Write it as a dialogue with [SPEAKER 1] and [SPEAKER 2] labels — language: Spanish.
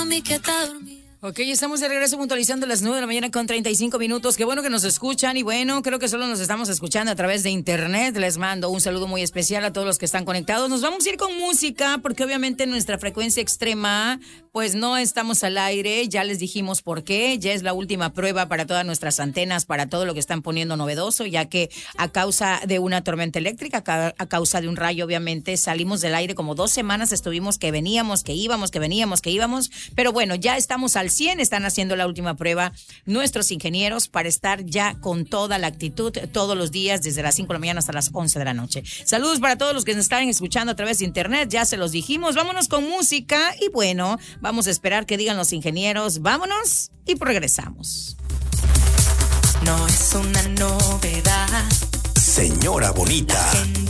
[SPEAKER 1] mí que está dormida.
[SPEAKER 2] Ok, estamos de regreso puntualizando las 9 de la mañana con 35 minutos. Qué bueno que nos escuchan y bueno, creo que solo nos estamos escuchando a través de internet. Les mando un saludo muy especial a todos los que están conectados. Nos vamos a ir con música porque obviamente en nuestra frecuencia extrema pues no estamos al aire. Ya les dijimos por qué. Ya es la última prueba para todas nuestras antenas, para todo lo que están poniendo novedoso, ya que a causa de una tormenta eléctrica, a causa de un rayo obviamente salimos del aire como 2 semanas. Estuvimos que veníamos, que íbamos, que veníamos, que íbamos. Pero bueno, ya estamos al 100, están haciendo la última prueba nuestros ingenieros para estar ya con toda la actitud todos los días desde las 5 de la mañana hasta las 11 de la noche. Saludos para todos los que nos están escuchando a través de internet, ya se los dijimos. Vámonos con música y bueno, vamos a esperar que digan los ingenieros. Vámonos y regresamos.
[SPEAKER 3] No es una novedad.
[SPEAKER 4] Señora bonita.
[SPEAKER 3] La gente